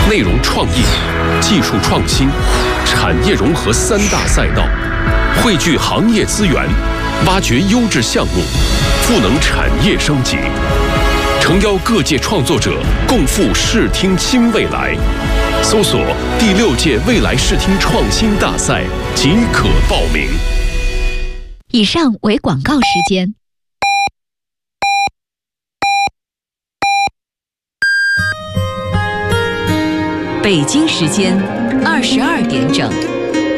内容创意、技术创新、产业融合三大赛道，汇聚行业资源，挖掘优质项目，赋能产业升级，诚邀各界创作者共赴视听新未来。搜索第6届未来视听创新大赛即可报名。 以上为广告时间。 北京时间22点整。